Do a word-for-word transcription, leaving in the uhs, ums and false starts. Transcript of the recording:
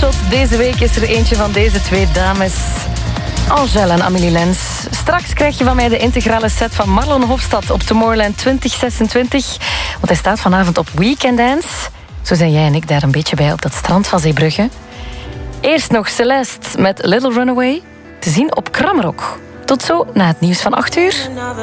Longshot. Deze week is er eentje van deze twee dames. Angèle en Amélie Lens. Straks krijg je van mij de integrale set van Marlon Hofstad op Tomorrowland twintig zesentwintig. Want hij staat vanavond op Weekend Dance. Zo zijn jij en ik daar een beetje bij op dat strand van Zeebrugge. Eerst nog Celeste met Little Runaway. Te zien op Kramrock. Tot zo na het nieuws van acht uur.